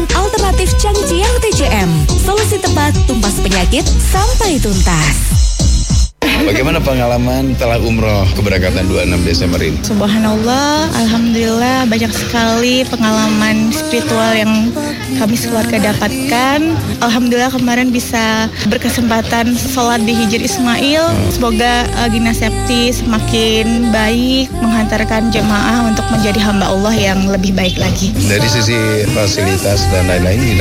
dengan alternatif Changjiang TCM. Solusi tepat tumpas penyakit sampai tuntas. Bagaimana pengalaman telah umroh keberangkatan 26 Desember ini? Subhanallah, alhamdulillah banyak sekali pengalaman spiritual yang kami sekeluarga dapatkan. Alhamdulillah kemarin bisa berkesempatan sholat di Hijr Ismail. Semoga Gina Septi semakin baik menghantarkan jemaah untuk menjadi hamba Allah yang lebih baik lagi. Dari sisi fasilitas dan lain-lain